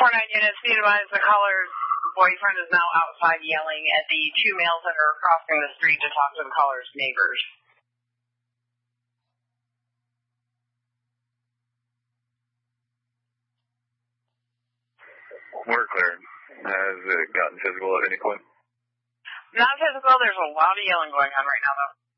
49 units, be advised the caller's boyfriend is now outside yelling at the two males that are crossing the street to talk to the caller's neighbors. We're clear. Has it gotten physical at any point? Not physical. There's a lot of yelling going on right now, though.